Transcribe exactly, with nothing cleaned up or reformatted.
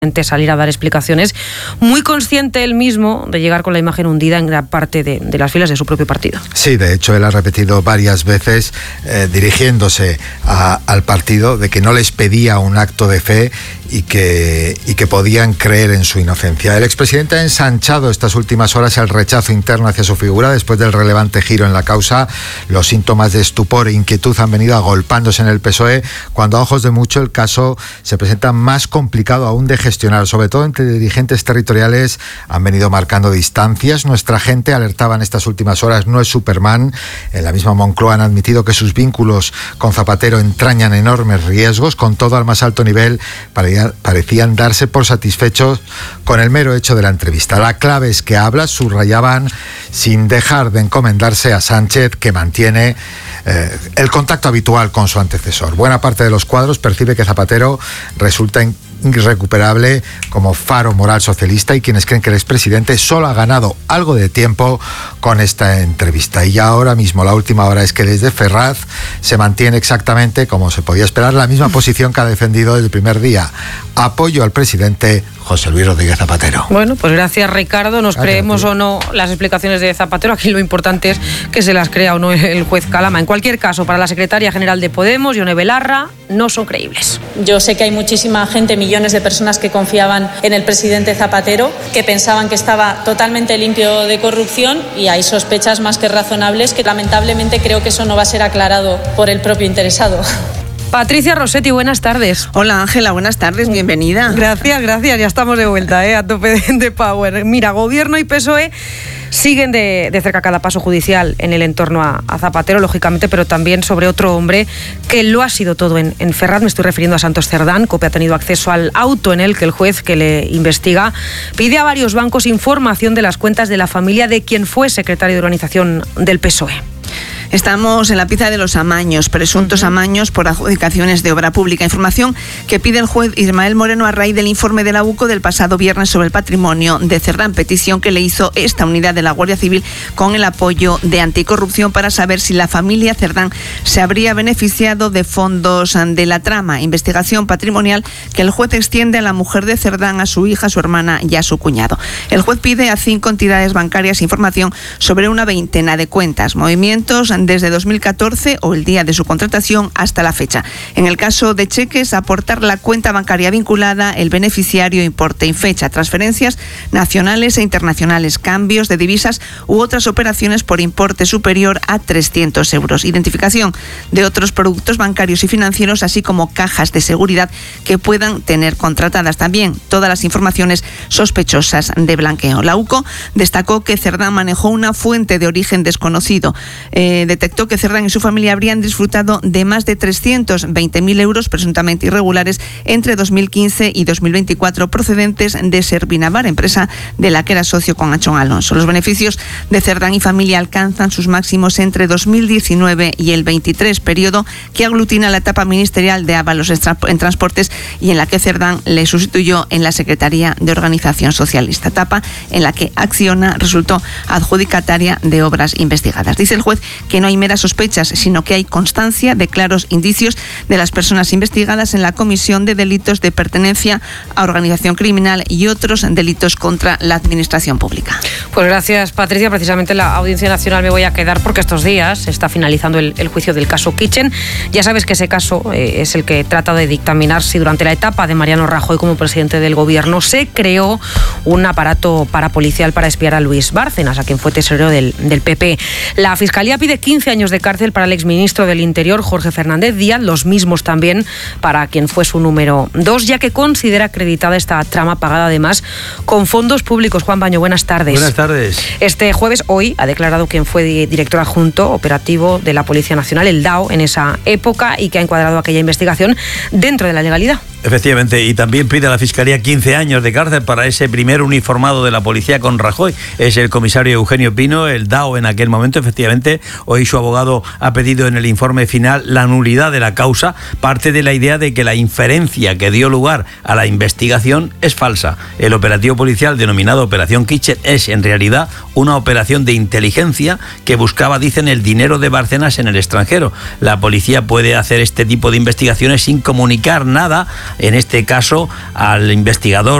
salir a dar explicaciones, muy consciente él mismo de llegar con la imagen hundida en gran parte de, de las filas de su propio partido. Sí, de hecho él ha repetido varias veces eh, dirigiéndose a, al partido de que no les pedía un acto de fe y que, y que podían creer en su inocencia. El expresidente ha ensanchado estas últimas horas el rechazo interno hacia su figura después del relevante giro en la causa. Los síntomas de estupor e inquietud han venido agolpándose en el P S O E cuando a ojos de mucho el caso se presenta más complicado aún de gestionar, sobre todo entre dirigentes territoriales. Han venido marcando distancias. Nuestra gente, alertaba en estas últimas horas, no es Superman. En la misma Moncloa han admitido que sus vínculos con Zapatero entrañan enormes riesgos. Con todo, al más alto nivel parecían darse por satisfechos con el mero hecho de la entrevista. La clave es que habla, subrayaban, sin dejar de encomendarse a Sánchez, que mantiene eh, el contacto habitual con su antecesor. Buena parte de los cuadros percibe que Zapatero resulta in- irrecuperable como faro moral socialista, y quienes creen que el expresidente solo ha ganado algo de tiempo con esta entrevista. Y ya ahora mismo la última hora es que desde Ferraz se mantiene exactamente, como se podía esperar, la misma posición que ha defendido desde el primer día: apoyo al presidente José Luis Rodríguez Zapatero. Bueno, pues gracias, Ricardo. Nos gracias, creemos o no las explicaciones de Zapatero. Aquí lo importante es que se las crea o no el juez Calama. En cualquier caso, para la secretaria general de Podemos, Ione Belarra, no son creíbles. Yo sé que hay muchísima gente, millones de personas que confiaban en el presidente Zapatero, que pensaban que estaba totalmente limpio de corrupción, y hay sospechas más que razonables que lamentablemente creo que eso no va a ser aclarado por el propio interesado. Patricia Rossetti, buenas tardes. Hola Ángela, buenas tardes, bienvenida. Gracias, gracias, ya estamos de vuelta, ¿eh? A tope de, de power. Mira, Gobierno y P S O E siguen de, de cerca cada paso judicial en el entorno a, a Zapatero, lógicamente, pero también sobre otro hombre que lo ha sido todo en, en Ferraz. Me estoy refiriendo a Santos Cerdán. COPE ha tenido acceso al auto en el que el juez que le investiga pide a varios bancos información de las cuentas de la familia de quien fue secretario de organización del P S O E. Estamos en la pieza de los amaños, presuntos amaños por adjudicaciones de obra pública. Información que pide el juez Ismael Moreno a raíz del informe de la U C O del pasado viernes sobre el patrimonio de Cerdán, petición que le hizo esta unidad de la Guardia Civil con el apoyo de Anticorrupción para saber si la familia Cerdán se habría beneficiado de fondos de la trama. Investigación patrimonial que el juez extiende a la mujer de Cerdán, a su hija, a su hermana y a su cuñado. El juez pide a cinco entidades bancarias información sobre una veintena de cuentas, movimientos desde dos mil catorce o el día de su contratación hasta la fecha. En el caso de cheques, aportar la cuenta bancaria vinculada, el beneficiario, importe y fecha, transferencias nacionales e internacionales, cambios de divisas u otras operaciones por importe superior a trescientos euros. Identificación de otros productos bancarios y financieros, así como cajas de seguridad que puedan tener contratadas. También todas las informaciones sospechosas de blanqueo. La U C O destacó que Cerdán manejó una fuente de origen desconocido. Eh, detectó que Cerdán y su familia habrían disfrutado de más de trescientos veinte mil euros presuntamente irregulares entre dos mil quince y dos mil veinticuatro, procedentes de Servinavar, empresa de la que era socio con Achón Alonso. Los beneficios de Cerdán y familia alcanzan sus máximos entre dos mil diecinueve y el veintitrés, periodo que aglutina la etapa ministerial de Ábalos en Transportes y en la que Cerdán le sustituyó en la Secretaría de Organización Socialista, etapa en la que Acciona resultó adjudicataria de obras investigadas. Dice el juez que no hay meras sospechas, sino que hay constancia de claros indicios de las personas investigadas en la comisión de delitos de pertenencia a organización criminal y otros delitos contra la administración pública. Pues gracias, Patricia. Precisamente en la Audiencia Nacional me voy a quedar porque estos días se está finalizando el, el juicio del caso Kitchen. Ya sabes que ese caso eh, es el que trata de dictaminar si durante la etapa de Mariano Rajoy como presidente del gobierno se creó un aparato parapolicial para espiar a Luis Bárcenas, a quien fue tesorero del, del P P. La Fiscalía pide quince años de cárcel para el exministro del Interior, Jorge Fernández Díaz, los mismos también para quien fue su número dos, ya que considera acreditada esta trama pagada además con fondos públicos. Juan Baño, buenas tardes. Buenas tardes. Este jueves, hoy, ha declarado quien fue director adjunto operativo de la Policía Nacional, el D A O, en esa época, y que ha encuadrado aquella investigación dentro de la legalidad. Efectivamente, y también pide a la Fiscalía quince años de cárcel para ese primer uniformado de la policía con Rajoy. Es el comisario Eugenio Pino, el D A O en aquel momento. Efectivamente, hoy su abogado ha pedido en el informe final la nulidad de la causa. Parte de la idea de que la inferencia que dio lugar a la investigación es falsa. El operativo policial denominado Operación Kitchen es en realidad una operación de inteligencia que buscaba, dicen, el dinero de Bárcenas en el extranjero. La policía puede hacer este tipo de investigaciones sin comunicar nada en este caso al investigador